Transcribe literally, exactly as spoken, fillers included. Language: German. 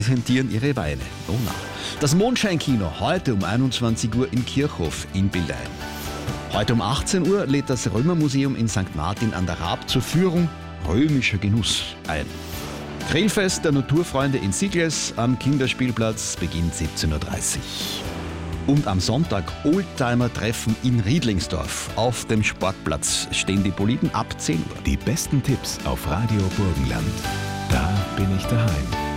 präsentieren ihre Weine. Oh na. Das Mondscheinkino heute um einundzwanzig Uhr in Kirchhof in Bildein. Heute um achtzehn Uhr lädt das Römermuseum in Sankt Martin an der Raab zur Führung Römischer Genuss ein. Grillfest der Naturfreunde in Sigles am Kinderspielplatz beginnt siebzehn Uhr dreißig. Und am Sonntag Oldtimer-Treffen in Riedlingsdorf. Auf dem Sportplatz stehen die Boliden ab zehn Uhr. Die besten Tipps auf Radio Burgenland. Da bin ich daheim.